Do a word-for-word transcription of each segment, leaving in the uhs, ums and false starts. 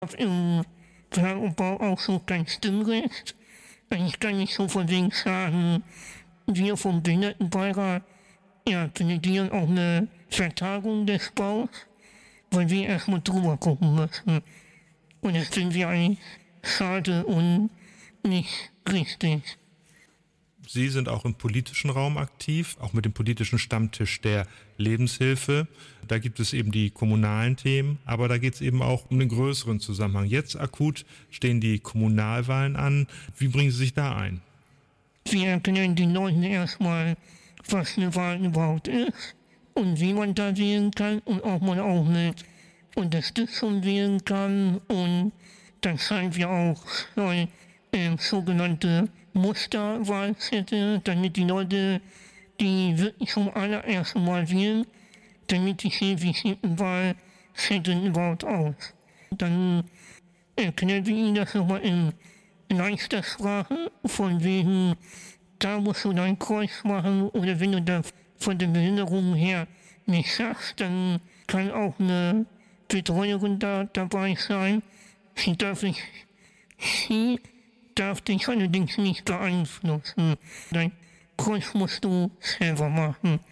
Im Wiederaufbau auch so kein Stimmrecht. Ich kann nicht so von wegen sagen, wir vom Behindertenbeirat ja, plädieren auch eine Vertagung des Baus, weil wir erstmal drüber gucken müssen. Und das finden wir eigentlich schade und nicht richtig. Sie sind auch im politischen Raum aktiv, auch mit dem politischen Stammtisch der Lebenshilfe. Da gibt es eben die kommunalen Themen, aber da geht es eben auch um den größeren Zusammenhang. Jetzt akut stehen die Kommunalwahlen an. Wie bringen Sie sich da ein? Wir erklären den Leuten erstmal, was eine Wahl überhaupt ist und wie man da wählen kann und ob man auch mit Unterstützung wählen kann. Und dann zeigen wir auch äh, sogenannte Musterwahlzettel, damit die Leute, die wirklich zum allerersten Mal wählen, damit die sehen, wie sieht ein Wahlzettel überhaupt aus. Dann erklären wir ihnen das nochmal in leichter Sprache, von wegen, da musst du dein Kreuz machen, oder wenn du das von der Behinderung her nicht schaffst, dann kann auch eine Betreuerin da dabei sein. Sie darf nicht, sie darf dich allerdings nicht beeinflussen. Dein Kreuz musst du selber machen.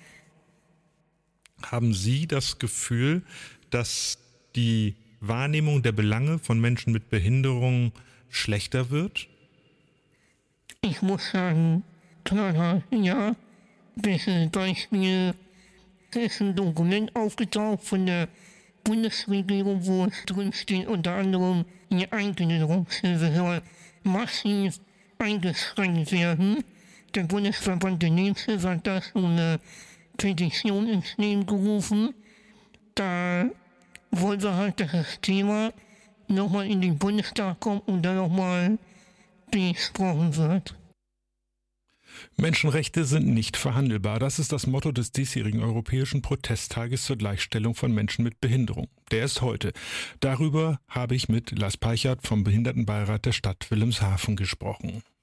Haben Sie das Gefühl, dass die Wahrnehmung der Belange von Menschen mit Behinderung schlechter wird? Ich muss sagen, klar, ja. Bestes Beispiel, es ist ein Dokument aufgetaucht von der Bundesregierung, wo es drin steht, unter anderem, die Eingliederungshilfe soll massiv eingeschränkt werden. Der Bundesverband der Lebenshilfe hat das so eine Petition ins Leben gerufen. Da wollen wir halt, dass das Thema nochmal in den Bundestag kommt und dann nochmal besprochen wird. Menschenrechte sind nicht verhandelbar. Das ist das Motto des diesjährigen Europäischen Protesttages zur Gleichstellung von Menschen mit Behinderung. Der ist heute. Darüber habe ich mit Lars Peichert vom Behindertenbeirat der Stadt Wilhelmshaven gesprochen.